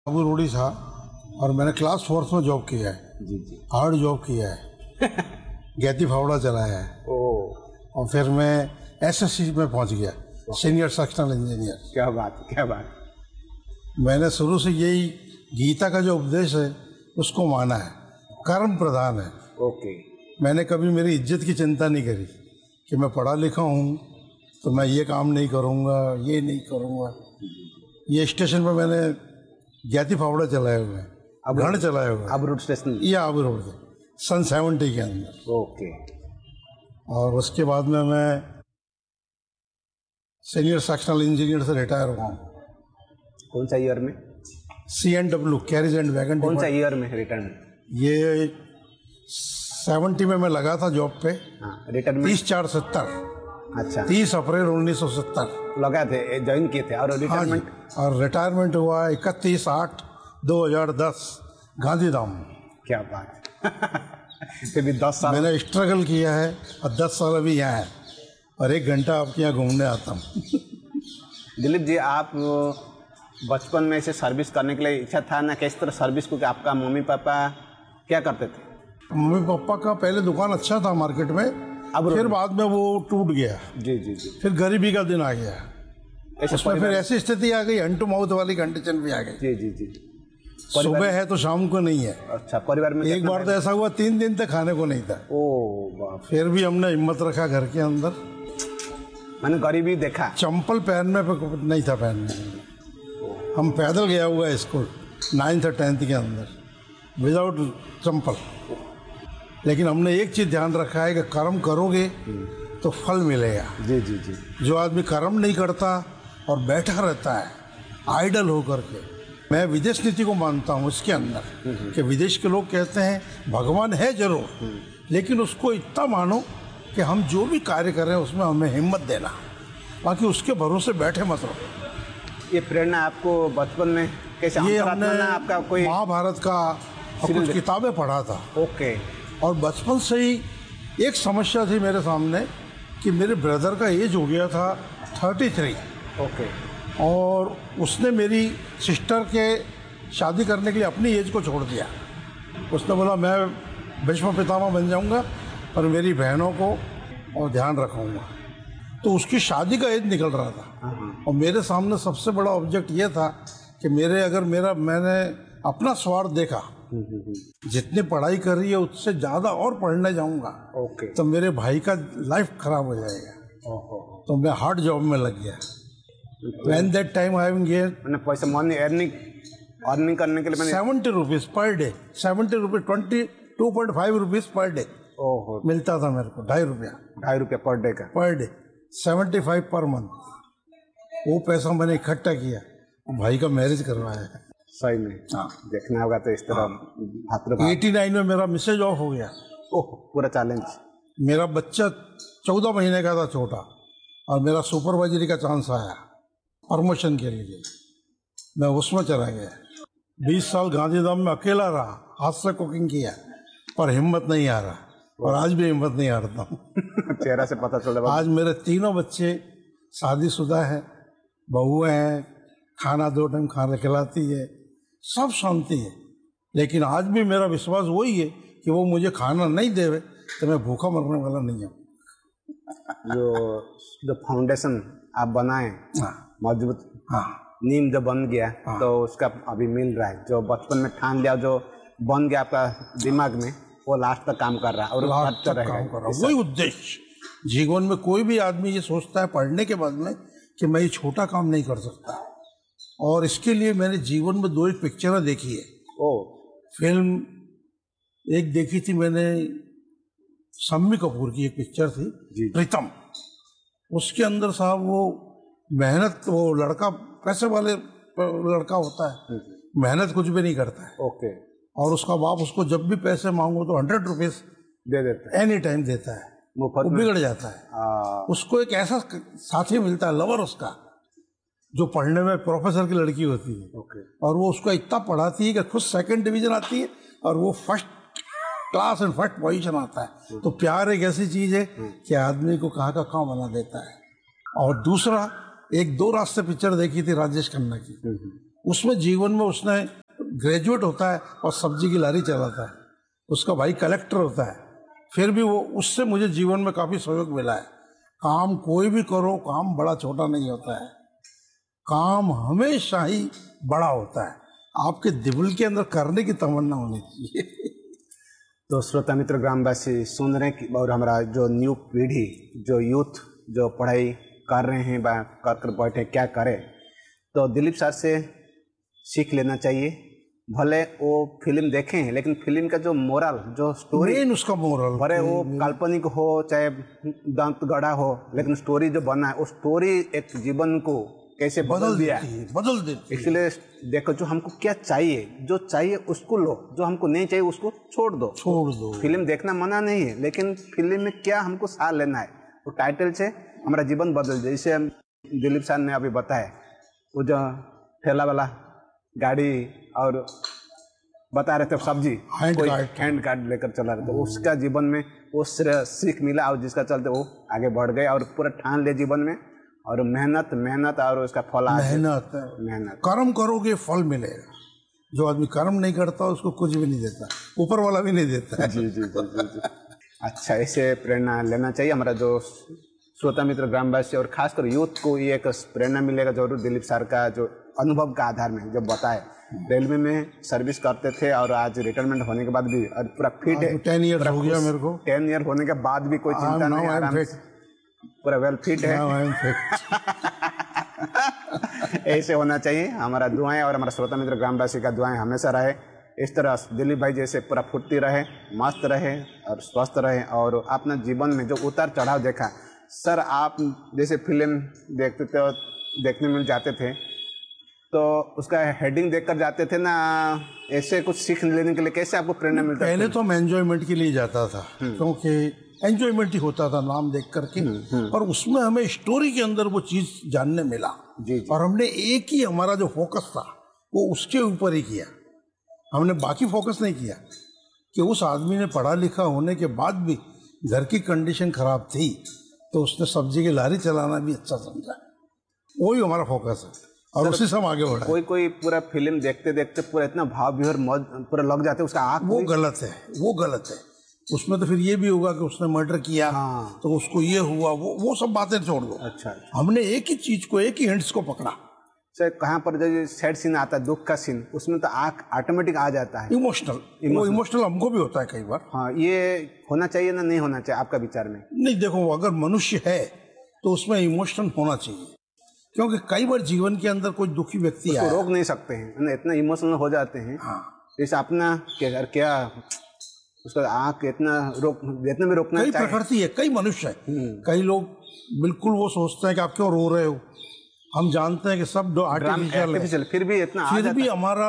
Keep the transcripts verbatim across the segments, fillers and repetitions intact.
अबू रोडी था और मैंने क्लास फोर्थ में जॉब किया है। जी जी हार्ड जॉब किया है। गैती फावड़ा चलाया है। ओ और फिर मैं एसएससी में पहुंच गया, सीनियर सेक्शनल इंजीनियर। क्या बात है, क्या बात। मैंने शुरू से यही गीता का जो उपदेश है उसको माना है, कर्म प्रधान है। ओके। मैंने मैंने कभी मेरी इज्जत की चिंता नहीं करी कि मैं पढ़ा लिखा हूँ तो मैं ये काम नहीं करूँगा, ये नहीं करूँगा। ये स्टेशन पर मैंने गैती फावड़ा चलाए हुए हैं, घड़ चलाए हुए हैं। अब रोड स्टेशन ये आबू रोड के सन सेवेंटी के अंदर। ओके। और उसके बाद में मैं सीनियर सेक्शनल इंजीनियर से रिटायर हुआ हूँ। कौन सा ईयर में? C N W carriage and wagon. कौन सा ईयर में रिटर्न? ये सेवेंटी में मैं लगा था जॉब पे। हाँ, रिटर्न तीस चार सत्तर। अच्छा, तीस अप्रैल उन्नीस सौ सत्तर लगा थे, ज्वाइन किए थे। और रिटायरमेंट? हाँ, और रिटायरमेंट हुआ इकतीस आठ दो हजार दस गांधीधाम। क्या बात है। फिर भी दस साल मैंने स्ट्रगल किया है और दस साल अभी यहाँ है और एक घंटा आपके यहाँ घूमने आता हूँ। दिलीप जी, आप बचपन में से सर्विस करने के लिए इच्छा था ना? किस तरह सर्विस? क्योंकि आपका मम्मी पापा क्या करते थे? मम्मी पापा का पहले दुकान अच्छा था मार्केट में, अब फिर बाद में वो टूट गया। जी जी जी। फिर गरीबी का दिन आ गया, उसमें फिर ऐसी स्थिति आ गई, हैंड टू माउथ वाली कंडीशन भी आ गई। जी जी जी। सुबह है तो शाम को नहीं है। अच्छा, परिवार में एक बार तो ऐसा हुआ तीन दिन तक खाने को नहीं था। ओ बाप। फिर भी हमने हिम्मत रखा घर के अंदर। मैंने गरीबी देखा। चंपल पहनने पे नहीं था पहनने। हम पैदल गया हुआ है स्कूल नाइन्थ और टेंथ के अंदर विदाउट चंपल। लेकिन हमने एक चीज ध्यान रखा है कि कर्म करोगे तो फल मिलेगा। जी जी जी। जो आदमी कर्म नहीं करता और बैठा रहता है आइडल होकर के, मैं विदेश नीति को मानता हूँ इसके अंदर कि विदेश के लोग कहते हैं भगवान है जरूर, लेकिन उसको इतना मानो कि हम जो भी कार्य कर रहे हैं उसमें हमें हिम्मत देना, बाकी उसके भरोसे बैठे मत रहो। ये प्रेरणा आपको बचपन में कैसे? ये हमने आपका कोई महाभारत का और कुछ किताबें पढ़ा था। ओके। और बचपन से ही एक समस्या थी मेरे सामने कि मेरे ब्रदर का एज हो गया था थर्टी थ्री। ओके। और उसने मेरी सिस्टर के शादी करने के लिए अपनी एज को छोड़ दिया। उसने बोला मैं भीष्म पितामह बन जाऊंगा और मेरी बहनों को और ध्यान रखूंगा। तो उसकी शादी का एज निकल रहा था और मेरे सामने सबसे बड़ा ऑब्जेक्ट ये था कि मेरे अगर मेरा मैंने अपना स्वार्थ देखा, जितनी पढ़ाई कर रही है उससे ज़्यादा और पढ़ने जाऊंगा ओके, तो मेरे भाई का लाइफ खराब हो जाएगा। ओहो। तो मैं हार्ड जॉब में लग गया। When that time I have gained मैंने पैसा मनी अर्निंग अर्निंग करने के लिए मैंने seventy rupees per day, seventy rupees twenty two point five rupees per day ओहो मिलता था मेरे को, ढाई रुपया ढाई रुपया पर डे का, per day, seventy five per month. वो पैसा मैंने इकट्ठा किया, भाई का मैरिज करवाया है। सही में हाँ, देखना होगा तो इस तरह। एटी नाइन में मेरा मिसेज ऑफ हो गया। ओह, पूरा चैलेंज। मेरा बच्चा चौदह महीने का था छोटा और मेरा सुपरवाइजरी का चांस आया प्रमोशन के लिए। मैं उसमें चला गया। बीस साल गांधीधाम में अकेला रहा, हाथ से कुकिंग किया, पर हिम्मत नहीं आ रहा और आज भी हिम्मत नहीं हारता हूँ। चेहरा से पता चला। आज मेरे तीनों बच्चे शादीशुदा हैं, बहुएं हैं, खाना दो टाइम खाना खिलाती है, सब शांति है। लेकिन आज भी मेरा विश्वास वही है कि वो मुझे खाना नहीं देवे तो मैं भूखा मरने वाला नहीं हूँ। जो जो फाउंडेशन आप बनाए, मजबूत, हाँ, नीम जो बन गया, हाँ, तो उसका अभी मिल रहा है। जो बचपन में ठान लिया, जो बन गया आपका दिमाग में, वो लास्ट तक काम कर रहा है और लास्ट तक काम कर रहा है। वही उद्देश्य जीवन में। कोई भी आदमी ये सोचता है पढ़ने के बाद में कि मैं ये छोटा काम नहीं कर सकता, और इसके लिए मैंने जीवन में दो एक पिक्चरें देखी है। ओ फिल्म एक देखी थी मैंने, शम्मी कपूर की एक पिक्चर थी प्रीतम। उसके अंदर साहब वो मेहनत, वो लड़का पैसे वाले लड़का होता है, मेहनत कुछ भी नहीं करता है। ओके। और उसका बाप उसको जब भी पैसे मांगो तो हंड्रेड रुपीज दे देता है, एनी टाइम देता है। वो बिगड़ जाता है। आ... उसको एक ऐसा साथी मिलता है, लवर उसका, जो पढ़ने में प्रोफेसर की लड़की होती है। ओके। और वो उसको इतना पढ़ाती है कि खुद सेकंड डिवीजन आती है और वो first class and first position आता है। तो प्यार एक ऐसी चीज है कि आदमी को कहाँ का कहाँ बना देता है। और दूसरा, एक दो रास्ते पिक्चर देखी थी राजेश खन्ना की, उसमें जीवन में उसने ग्रेजुएट होता है और सब्जी की लारी चलाता है, उसका भाई कलेक्टर होता है, फिर भी वो उससे मुझे जीवन में काफ़ी सहयोग मिला है। काम कोई भी करो, काम बड़ा छोटा नहीं होता है, काम हमेशा ही बड़ा होता है, आपके दिल के अंदर करने की तमन्ना होनी चाहिए। तो श्रोता मित्र ग्रामवासी सुन रहे हैं कि और हमारा जो न्यू पीढ़ी, जो यूथ जो पढ़ाई कर रहे हैं बा कर कर बैठे क्या करें, तो दिलीप सर से सीख लेना चाहिए। भले वो फिल्म देखें लेकिन फिल्म का जो मोरल, जो स्टोरी, मेन उसका मोरल, भले वो काल्पनिक हो चाहे दांत गड़ा हो, लेकिन स्टोरी जो बना है वो स्टोरी एक जीवन को कैसे बदल दिया है, बदल देती है। इसलिए देखो जो हमको क्या चाहिए, जो चाहिए उसको लो, जो हमको नहीं चाहिए उसको छोड़ दो छोड़ दो फिल्म देखना मना नहीं है, लेकिन फिल्म में क्या हमको सार लेना है, वो टाइटल से हमारा जीवन बदल जाए। जैसे दिलीप सर ने अभी बताया, वो जो ठेला वाला गाड़ी और बता रहे थे सब्जी, कोई हैंड कार्ड लेकर चला रहे, तो उसका जीवन में वो सीख मिला और जिसका चलते वो आगे बढ़ गए और पूरा ठान ले जीवन में, और मेहनत मेहनत और उसका फल मेहनत मेहनत कर्म करोगे फल मिलेगा। जो आदमी कर्म नहीं करता उसको कुछ भी नहीं देता, ऊपर वाला भी नहीं देता। जी जी जी जी जी। अच्छा, ऐसे प्रेरणा लेना चाहिए हमारा जो श्रोता मित्र ग्रामवासी और खासकर यूथ को, ये एक प्रेरणा मिलेगा जरूर दिलीप सर का जो अनुभव का आधार में जब बताए। रेलवे में सर्विस करते थे और आज रिटायरमेंट होने के बाद भी और पूरा फिट है, टेन ईयर हो गया मेरे को, टेन ईयर होने के बाद भी कोई चिंता नहीं, आराम पूरा वेल फिट है। ऐसे होना चाहिए। हमारा दुआएं और हमारा श्रोता मित्र ग्रामवासी का दुआएं हमेशा रहे इस तरह, दिलीप भाई जैसे पूरा फुर्ती रहे, मस्त रहे और स्वस्थ रहे, और अपना जीवन में जो उतार चढ़ाव देखा। सर आप जैसे फिल्म देखते थे और देखने में जाते थे तो उसका हेडिंग देखकर जाते थे ना, ऐसे कुछ सीख लेने के लिए कैसे आपको प्रेरणा मिलता? पहले तो मैं एंजॉयमेंट के लिए जाता था, क्योंकि एंजॉयमेंट ही होता था नाम देख करके, और उसमें हमें स्टोरी के अंदर वो चीज जानने मिला। जी जी। और हमने एक ही हमारा जो फोकस था वो उसके ऊपर ही किया, हमने बाकी फोकस नहीं किया कि उस आदमी ने पढ़ा लिखा होने के बाद भी घर की कंडीशन खराब थी तो उसने सब्जी की लारी चलाना भी अच्छा समझा, वही हमारा फोकस है और उसी से हम आगे बढ़ा। कोई कोई पूरा फिल्म देखते देखते पूरा इतना भाव विभोर मौज पूरा लग जाते उसका आँख, वो गलत है, वो गलत है। उसमें तो फिर ये भी होगा कि उसने मर्डर किया, हाँ। तो उसको ये हुआ, वो वो सब बातें छोड़ दो। अच्छा, अच्छा। हमने एक ही चीज को, एक ही हिंट्स को पकड़ा। सर कहाँ पर जो सैड सीन आता है, दुख का सीन, उसमें तो आँख ऑटोमेटिक आ जाता है, इमोशनल, वो इमोशनल हमको भी होता है कई बार। हाँ, ये होना चाहिए ना नहीं होना चाहिए आपका विचार में? नहीं, देखो अगर मनुष्य है तो उसमें इमोशन होना चाहिए, क्योंकि कई बार जीवन के अंदर कोई दुखी व्यक्ति आया, रोक नहीं सकते हैं, इतना इमोशनल हो जाते हैं। हाँ। जैसे अपना क्या क्या उसका आँख इतना रोक, जितना भी रोकना कई प्रकृति है, कई मनुष्य है, कई लोग बिल्कुल वो सोचते हैं कि आप क्यों रो रहे हो, हम जानते हैं कि सब आर्टिफिशियल, फिर भी इतना फिर भी हमारा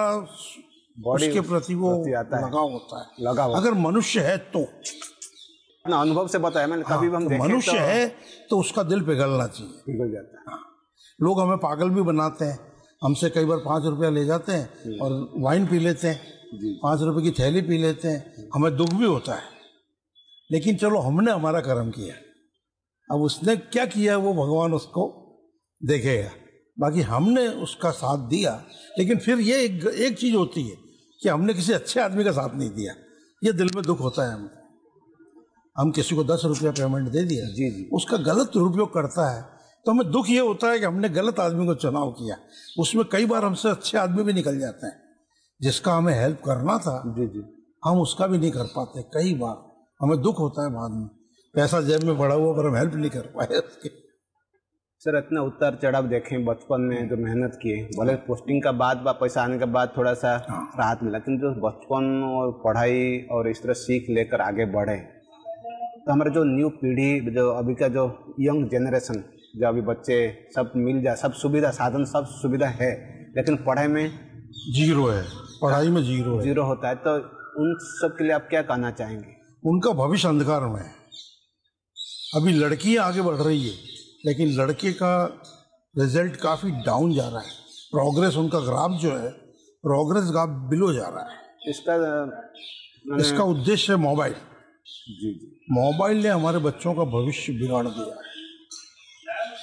उसके प्रति वो लगाव होता है, लगाव। अगर मनुष्य है तो अपना अनुभव से बताया मैंने, कभी भी हम देखें मनुष्य है तो उसका दिल पिघलना चाहिए, पिघल जाता है। लोग हमें पागल भी बनाते हैं, हमसे कई बार पाँच रुपया ले जाते हैं और वाइन पी लेते हैं, पाँच रुपए की थैली पी लेते हैं, हमें दुख भी होता है, लेकिन चलो हमने हमारा कर्म किया, अब उसने क्या किया वो भगवान उसको देखेगा, बाकी हमने उसका साथ दिया। लेकिन फिर ये एक, एक चीज होती है कि हमने किसी अच्छे आदमी का साथ नहीं दिया, ये दिल में दुख होता है। हम हम किसी को दस रुपया पेमेंट दे दिया, जी जी, उसका गलत दुरुपयोग करता है तो हमें दुख ये होता है कि हमने गलत आदमी को चुनाव किया। उसमें कई बार हमसे अच्छे आदमी भी निकल जाते हैं, जिसका हमें हेल्प करना था, जी जी, हम उसका भी नहीं कर पाते। कई बार हमें दुख होता है बाद में, पैसा जेब में पड़ा हुआ पर हम हेल्प नहीं कर पाए उसके। सर इतना उतार चढ़ाव देखें बचपन में जो मेहनत किए, भले पोस्टिंग का बाद पैसा आने के बाद थोड़ा सा राहत मिला, लेकिन जो बचपन और पढ़ाई और इस तरह सीख लेकर आगे बढ़े, तो हमारे जो न्यू पीढ़ी, जो अभी का जो यंग जनरेशन, जो अभी बच्चे सब मिल जाए, सब सुविधा साधन सब सुविधा है, लेकिन पढ़ाई में जीरो है, पढ़ाई में जीरो है, जीरो होता है, तो उन सब के लिए आप क्या कहना चाहेंगे? उनका भविष्य अंधकार में है। अभी लड़कियां आगे बढ़ रही है, लेकिन लड़के का रिजल्ट काफी डाउन जा रहा है, प्रोग्रेस उनका ग्राफ जो है, प्रोग्रेस ग्राफ बिलो जा रहा है। इसका इसका उद्देश्य है मोबाइल। जी जी, मोबाइल ने हमारे बच्चों का भविष्य बिगाड़ दिया है।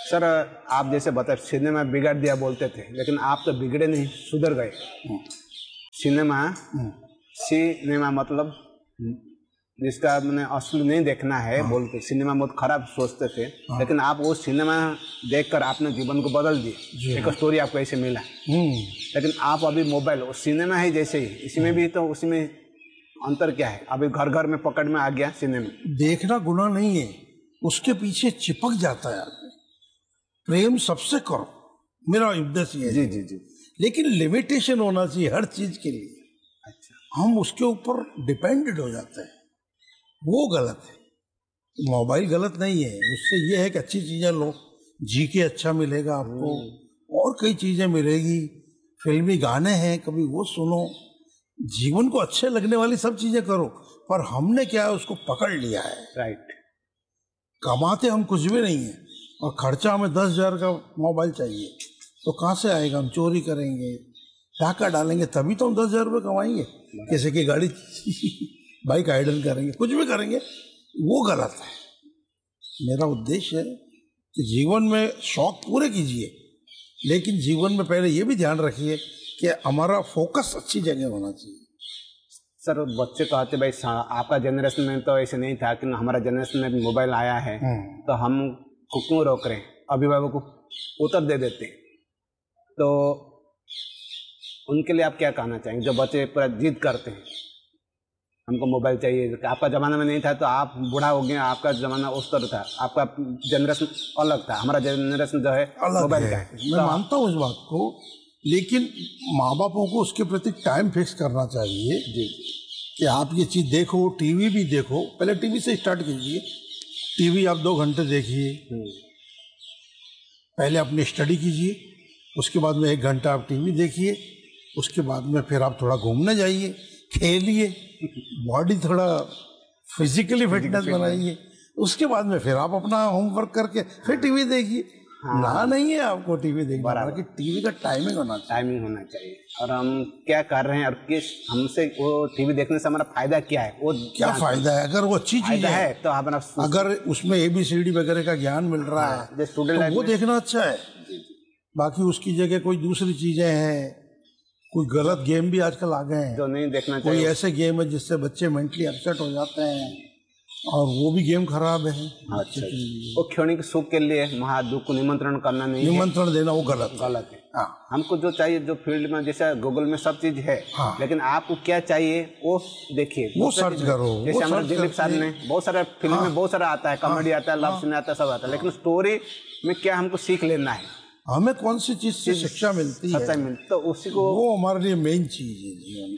सर आप जैसे बताए सिनेमा बिगाड़ दिया बोलते थे, लेकिन आप तो बिगड़े नहीं, सुधर गए। सिनेमा सिनेमा मतलब जिसका मैंने असली नहीं देखना है हाँ। बोलते, सिनेमा बहुत खराब सोचते थे, लेकिन आप वो सिनेमा देखकर आपने जीवन को बदल दिए। एक स्टोरी आपको ऐसे मिला, लेकिन आप अभी मोबाइल वो सिनेमा है जैसे ही, इसमें भी तो उसी में अंतर क्या है? अभी घर घर में पकड़ में आ गया सिनेमा। देखना गुनाह नहीं है, उसके पीछे चिपक जाता है आदमी। प्रेम सबसे करो, मेरा उद्देश्य है। जी जी जी। लेकिन लिमिटेशन होना चाहिए हर चीज के लिए। अच्छा। हम उसके ऊपर डिपेंडेड हो जाते हैं, वो गलत है। मोबाइल गलत नहीं है, उससे ये है कि अच्छी चीजें लो, जी के अच्छा मिलेगा आपको, और कई चीजें मिलेगी, फिल्मी गाने हैं कभी वो सुनो, जीवन को अच्छे लगने वाली सब चीजें करो। पर हमने क्या है, उसको पकड़ लिया है। राइट। कमाते हम कुछ भी नहीं है, और खर्चा हमें दस हजार का मोबाइल चाहिए, तो कहाँ से आएगा? हम चोरी करेंगे, डाका डालेंगे, तभी तो हम दस हजार रुपये कमाएंगे। किसी की गाड़ी बाइक आइडल करेंगे, कुछ भी करेंगे, वो गलत है। मेरा उद्देश्य है कि जीवन में शौक पूरे कीजिए, लेकिन जीवन में पहले ये भी ध्यान रखिए कि हमारा फोकस अच्छी जगह होना चाहिए। सर बच्चे कहते भाई आपका जनरेशन में तो ऐसे नहीं था, कि हमारा जनरेशन में मोबाइल आया है तो हम को क्यों रोक रहे हैं? अभिभावक को उत्तर दे देते हैं, तो उनके लिए आप क्या कहना चाहेंगे जो बच्चे पूरा जिद करते हैं हमको मोबाइल चाहिए? आपका जमाना में नहीं था तो आप बूढ़ा हो गया, आपका जमाना उस तरह था, आपका जनरेशन अलग था, हमारा जनरेशन जो है मोबाइल का है। मैं मानता हूँ इस बात को, लेकिन माँ बापों को उसके प्रति टाइम फिक्स करना चाहिए। जी। कि आप ये चीज देखो, टीवी भी देखो, पहले टीवी से स्टार्ट कीजिए। टीवी आप दो घंटे देखिए, पहले अपनी स्टडी कीजिए, उसके बाद में एक घंटा आप टीवी देखिए, उसके बाद में फिर आप थोड़ा घूमने जाइए, खेलिए, बॉडी थोड़ा फिजिकली फिटनेस बनाइए, उसके बाद में फिर आप अपना होमवर्क करके फिर टीवी देखिए। हाँ। ना नहीं है आपको टीवी देखना, कि टीवी का टाइमिंग होना चाहिए। टाइमिंग होना चाहिए, और हम क्या कर रहे हैं और किस हमसे वो टीवी देखने से हमारा फायदा क्या है, वो क्या फायदा है? अगर वो अच्छी चीज है, है तो हमारा, अगर उसमें एबीसीडी वगैरह का ज्ञान मिल रहा है, जो स्टूडेंट तो वो देखना अच्छा है। बाकी उसकी जगह कोई दूसरी चीजें हैं, कोई गलत गेम भी आजकल आ गए हैं जो नहीं देखना चाहिए। कोई ऐसे गेम है जिससे बच्चे मेंटली अपसेट हो जाते हैं, और वो भी गेम खराब है। अच्छा, वो क्षणिक सुख के लिए महादुख को निमंत्रण करना नहीं है, निमंत्रण देना वो गलत गलत है। हाँ। हमको जो चाहिए, जो फील्ड में जैसे गूगल में सब चीज है, हाँ। लेकिन आपको क्या चाहिए वो देखिए, वो सर्च करो। जैसे हमारे दिलीप साहब ने बहुत सारा फिल्म हाँ। में बहुत सारा आता है, कॉमेडी आता है, लव सीन आता है, सब आता है, लेकिन स्टोरी में क्या हमको सीख लेना है, हमें कौन सी चीज से शिक्षा मिलती है, मिलती, तो उसी को, वो हमारे लिए मेन चीज है जीवन।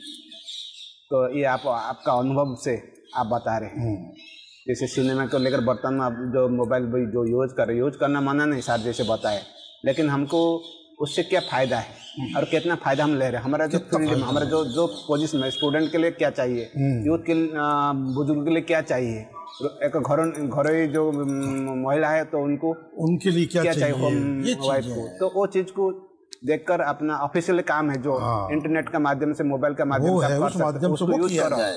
तो ये आप आपका अनुभव से आप बता रहे हैं। जैसे सिनेमा को लेकर बर्तन में आप जो मोबाइल जो यूज कर रहे, यूज करना मना नहीं सर जैसे बताए, लेकिन हमको उससे क्या फायदा है और कितना फायदा हम ले रहे हैं? हमारा जो फील्ड में, हमारा जो जो पोजीशन है, स्टूडेंट के लिए क्या चाहिए, यूथ के बुजुर्ग के लिए क्या चाहिए, एक घर घरों जो महिला है तो उनको उनके लिए क्या, क्या चाहिए, चाहिए वाइफ को, तो वो चीज को देखकर अपना ऑफिशियल काम है जो इंटरनेट का माध्यम से, मोबाइल का माध्यम से, उस माध्यम से वो किया जाए,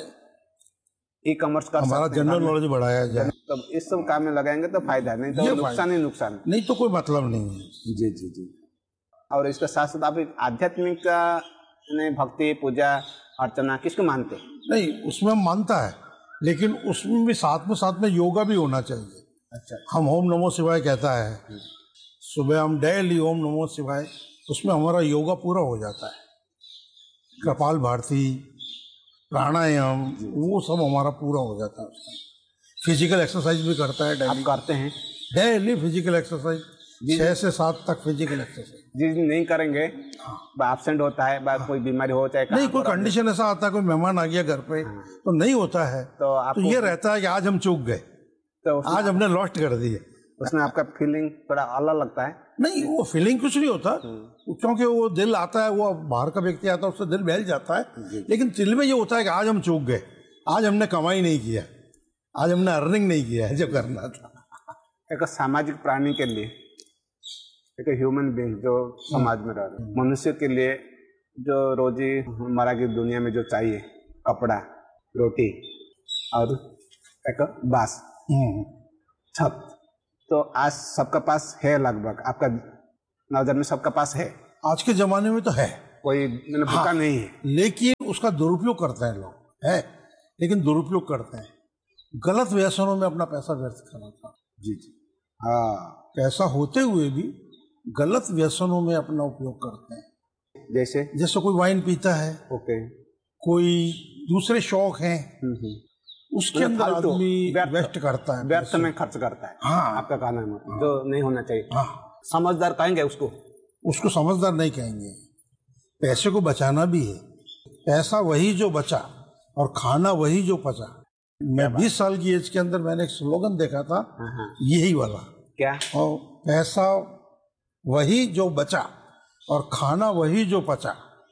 ई कॉमर्स कर हमारा जनरल नॉलेज बढ़ाया जाए, तब इस सब काम में लगाएंगे तो फायदा है, नहीं तो नुकसान ही नुकसान, नहीं तो कोई मतलब नहीं है। जी जी जी। और इसके साथ साथ आप आध्यात्मिक भक्ति, पूजा अर्चना किसको मानते हैं? नहीं, उसमें हम मानता है, लेकिन उसमें भी साथ में साथ में योगा भी होना चाहिए। अच्छा। हम ओम नमो शिवाय कहता है, सुबह हम डेली ओम नमो शिवाय, उसमें हमारा योगा पूरा हो जाता है, कपाल भारती, प्राणायाम, वो सब हमारा पूरा हो जाता है उसका। फिजिकल एक्सरसाइज भी करता है डेली। आप करते हैं डेली फिजिकल एक्सरसाइज, छह से सात तक फिजिकल एक्सरसाइज। जिस दिन नहीं करेंगे एब्सेंट होता है, बाद कोई बीमारी हो, चाहे नहीं कोई कंडीशन ऐसा आता है, कोई मेहमान आ गया घर पे, तो नहीं होता है, तो, तो ये रहता है कि आज हम चूक गए, तो आज हमने लॉस्ट कर दिए, उसमें आपका फीलिंग थोड़ा अलग लगता है। नहीं, वो फीलिंग कुछ नहीं होता, क्योंकि वो दिल आता है, वो बाहर का व्यक्ति आता है, उससे दिल बहल जाता है, लेकिन दिल में ये होता है कि आज हम चूक गए, आज हमने कमाई नहीं किया, आज हमने अर्निंग नहीं किया है जो करना था। एक सामाजिक प्राणी के लिए, एक ह्यूमन बीइंग जो समाज में रह रहे, मनुष्य के लिए जो रोजी मरा की दुनिया में जो चाहिए, कपड़ा, रोटी और एक बास, छत, तो आज सबका पास है, लगभग आपका नजर में सबका पास है। आज के जमाने में तो है, कोई मैंने भूखा हाँ, नहीं है, लेकिन उसका दुरुपयोग करते हैं लोग, है लेकिन दुरुपयोग करते हैं। गलत व्यसनों में अपना पैसा व्यर्थ करना था। जी जी हाँ, पैसा होते हुए भी गलत व्यसनों में अपना उपयोग करते हैं। जैसे जैसे कोई वाइन पीता है, ओके, कोई दूसरे शौक हैं, उसके मतलब अंदर फालतू, आदमी व्यर्थ- वेस्ट करता है, व्यर्थ पैसे। में खर्च करता है। हाँ। आपका कहना है मतलब, जो नहीं होना चाहिए। हाँ, समझदार कहेंगे उसको। उसको समझदार नहीं कहेंगे। पैसे को बचाना भी है। पैसा वही जो बचा और खाना वही जो पचा। मैं बीस साल की एज के अंदर मैंने एक स्लोगन देखा था, हाँ हाँ, यही वाला, क्या? और पैसा वही जो बचा और खाना वही जो पचा।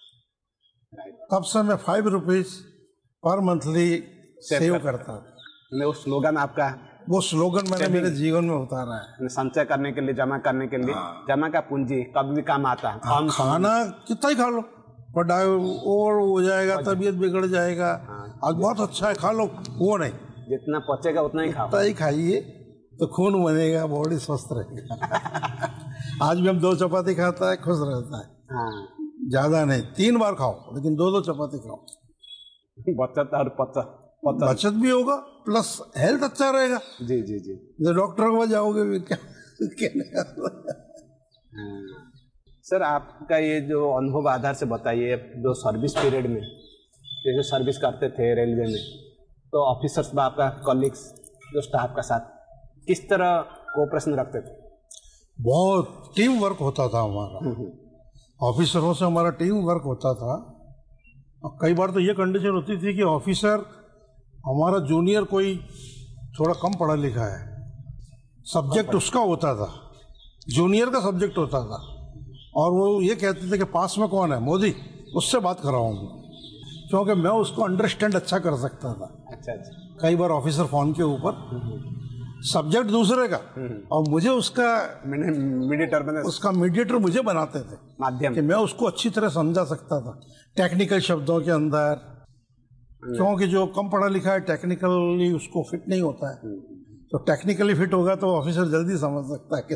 तब से मैं five rupees per monthly save करता था। मैंने वो स्लोगन आपका, वो स्लोगन मैंने मेरे जीवन में उतारा है। मैंने संचय करने के लिए, जमा करने के लिए, जमा का पूंजी कभी भी काम आता है। हाँ, खाना कितना ही खा लो, पर ओवर हो जाएगा, तबीयत बिगड़ जाएगा। आज बहुत अच्छा है, खा लो, वो नहीं, जितना पचेगा उतना ही खाओ। उतना ही खाइए तो खून बनेगा, बॉडी स्वस्थ रहेगा। आज भी हम दो चपाती खाता है, खुश रहता है। हाँ, ज्यादा नहीं, तीन बार खाओ, लेकिन दो दो चपाती खाओ। बचत और पचत पचत बचत भी होगा, प्लस हेल्थ अच्छा रहेगा। जी जी जी जो डॉक्टर के पास जाओगे भी क्या, क्या हाँ। सर, आपका ये जो अनुभव आधार से बताइए, जो सर्विस पीरियड में जैसे सर्विस करते थे रेलवे में, तो ऑफिसर्स में आपका कॉलीग्स जो स्टाफ का साथ किस तरह कोऑपरेशन रखते थे? बहुत टीम वर्क होता था हमारा, ऑफिसरों से हमारा टीम वर्क होता था। और कई बार तो ये कंडीशन होती थी कि ऑफिसर हमारा जूनियर कोई थोड़ा कम पढ़ा लिखा है, सब्जेक्ट उसका होता था, जूनियर का सब्जेक्ट होता था, और वो ये कहते थे कि पास में कौन है, मोदी, उससे बात कराऊंगा, क्योंकि मैं उसको अंडरस्टैंड अच्छा कर सकता था। अच्छा अच्छा। कई बार ऑफिसर फोन के ऊपर, सब्जेक्ट दूसरे का और मुझे उसका मीडिएटर बने, उसका मीडिएटर मुझे बनाते थे, माध्यम कि मैं उसको अच्छी तरह समझा सकता था टेक्निकल शब्दों के अंदर, क्योंकि जो कम पढ़ा लिखा है टेक्निकली उसको फिट नहीं होता है, तो टेक्निकली फिट होगा तो ऑफिसर जल्दी समझ सकता है कि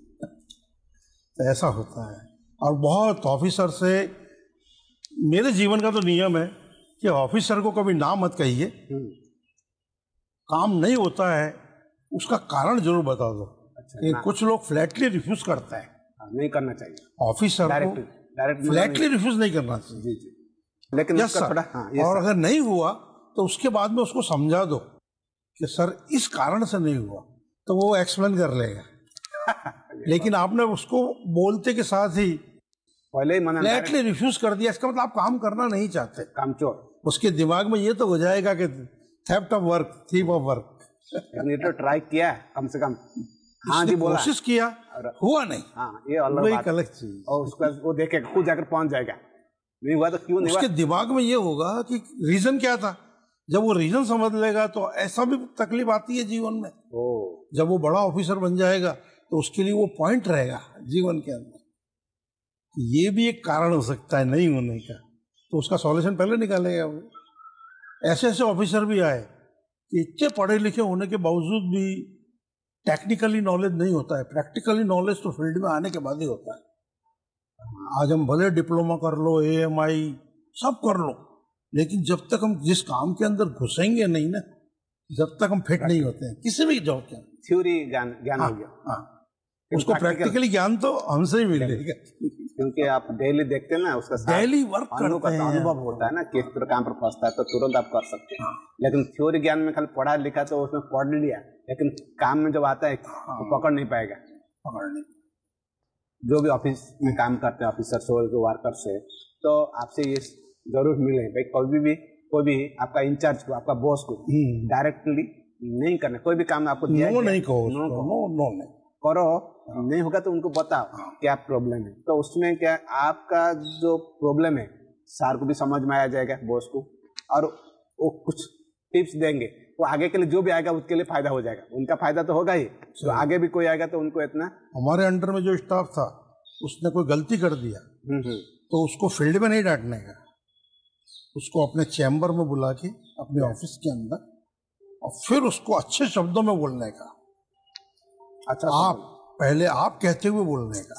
तो ऐसा होता है। और बहुत ऑफिसर से, मेरे जीवन का तो नियम है कि ऑफिसर को कभी ना मत कहिए, काम नहीं होता है उसका कारण जरूर बता दो। अच्छा, कि कुछ लोग फ्लैटली रिफ्यूज करता है, नहीं करना चाहिए, ऑफिसर को डायरेक्ट फ्लैटली रिफ्यूज नहीं करना चाहिए। जी जी, लेकिन यस सर, थोड़ा हाँ, और अगर नहीं हुआ तो उसके बाद में उसको समझा दो कि सर इस कारण से नहीं हुआ, तो वो एक्सप्लेन कर लेगा। लेकिन आपने उसको बोलते के साथ ही पहले ही मना, फ्लैटली रिफ्यूज कर दिया, इसका मतलब आप काम करना नहीं चाहते। कामचोर, उसके दिमाग में ये तो हो जाएगा कि theft of work, thief of work. ये तो ट्राई किया कम से कम, हाँ जी बोला, कोशिश किया, हुआ नहीं, हाँ ये अलग वही बात, अलग चीज। और उसका वो देखेगा, खुद जाकर पहुंच जाएगा, नहीं हुआ तो क्यों नहीं हुआ। उसके दिमाग में ये होगा कि रीजन क्या था, जब वो रीजन समझ लेगा तो ऐसा भी तकलीफ आती है जीवन में। ओ, जब वो बड़ा ऑफिसर बन जाएगा तो उसके लिए वो पॉइंट रहेगा जीवन के अंदर, ये भी एक कारण हो सकता है नहीं होने का, तो उसका सॉल्यूशन पहले निकालेगा वो। ऐसे ऐसे ऑफिसर भी आए कि इतने पढ़े लिखे होने के बावजूद भी टेक्निकली नॉलेज नहीं होता है, प्रैक्टिकली नॉलेज तो फील्ड में आने के बाद ही होता है। आज हम भले डिप्लोमा कर लो, ए एम आई सब कर लो, लेकिन जब तक हम जिस काम के अंदर घुसेंगे नहीं ना, जब तक हम फिट नहीं होते हैं किसी भी जॉब के अंदर। थ्योरी ज्ञान ज्ञान हो गया, हाँ, उसको प्रैक्टिकली ज्ञान तो हमसे ही मिलेगा, क्योंकि आप डेली देखते हैं ना, उसका डेली वर्क करते हैं, अनुभव होता है ना, किस तरह काम पर फंसता है, तो तुरंत आप कर सकते हैं। लेकिन थ्योरी ज्ञान में खाली पढ़ा लिखा तो उसमें पढ़ लिया, लेकिन काम में जब आता है तो पकड़ नहीं पाएगा। पकड़ नहीं। जो भी ऑफिस में काम करते हैं, ऑफिसर्स हो, जो वर्कर्स है, तो आपसे ये जरूर मिले भाई, कभी भी कोई भी आपका इंचार्ज को, आपका बॉस को डायरेक्टली नहीं करना, कोई भी काम आपको दिया नो नहीं कहो, नो नो नो नहीं करो, नहीं होगा तो उनको बताओ क्या प्रॉब्लम है, तो उसमें क्या आपका जो प्रॉब्लम है सर को भी समझ में आ जाएगा, बॉस को, और वो कुछ टिप्स देंगे, वो आगे के लिए जो भी आएगा उसके लिए फायदा हो जाएगा, उनका फायदा तो होगा ही, तो आगे भी कोई आएगा तो उनको इतना। हमारे अंडर में जो स्टाफ था उसने कोई गलती कर दिया तो उसको फील्ड में नहीं डांटने का, उसको अपने चैम्बर में बुला के अपने ऑफिस के अंदर और फिर उसको अच्छे शब्दों में बोलने का अच्छा आप पहले आप कहते हुए बोलने का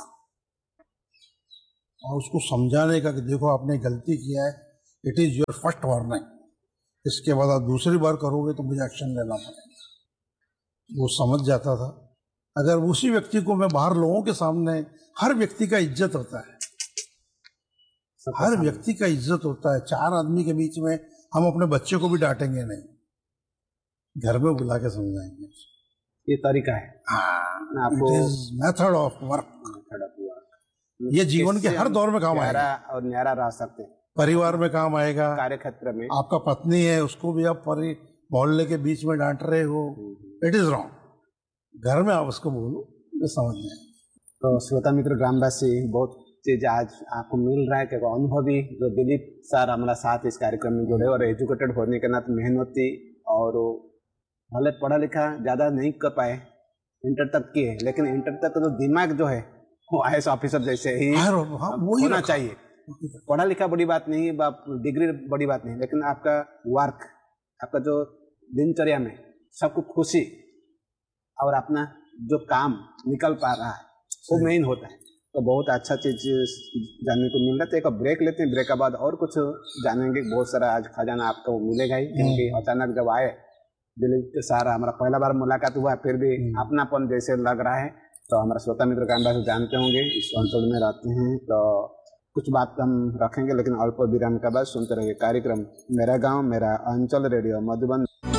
और उसको समझाने का कि देखो आपने गलती किया है, it is your first warning, इसके बाद आप दूसरी बार करोगे तो मुझे एक्शन लेना पड़ेगा। वो समझ जाता था। अगर उसी व्यक्ति को मैं बाहर लोगों के सामने, हर व्यक्ति का इज्जत होता है, हर व्यक्ति का इज्जत होता है। चार आदमी के बीच में हम अपने बच्चे को भी डांटेंगे नहीं, घर में बुला के समझाएंगे। ये तरीका है आपको, मेथड ऑफ वर्क। ये जीवन के हर दौर में काम आएगा और न्यारा रह सकते हैं। परिवार में काम आएगा, कार्य क्षेत्र में। आपका पत्नी है, उसको भी आप परि मोहल्ले के बीच में डांट रहे हो, इट इज रॉन्ग। घर में आप उसको बोलो, ये समझ में। तो श्रोता मित्र, ग्रामवासी, बहुत चीज आज आपको मिल रहा है कि अनुभवी जो दिलीप सर हमारा साथ इस कार्यक्रम में जुड़े और एजुकेटेड होने के नाते मेहनती, और भले पढ़ा लिखा ज्यादा नहीं कर पाए, इंटर तक किए, लेकिन इंटर तक तो दिमाग जो है वो आई एस ऑफिसर जैसे ही होना चाहिए। पढ़ा लिखा बड़ी बात नहीं, डिग्री बड़ी बात नहीं, लेकिन आपका वर्क, आपका जो दिनचर्या में सबको खुशी और अपना जो काम निकल पा रहा है वो मेन होता है। तो बहुत अच्छा चीज जानने को मिल रहा है। तो एक ब्रेक लेते हैं, ब्रेक के बाद और कुछ जानेंगे। बहुत सारा आज खजाना आपको मिलेगा ही, क्योंकि अचानक जब आए दिलीप के सारा हमारा पहला बार मुलाकात हुआ, फिर भी अपनापन जैसे लग रहा है। तो हमारा श्रोता मित्र कांडा से जानते होंगे, इस अंचल में रहते हैं, तो कुछ बात हम रखेंगे, लेकिन अल्प विराम के बाद सुनते रहिए कार्यक्रम मेरा गांव मेरा अंचल, रेडियो मधुबन।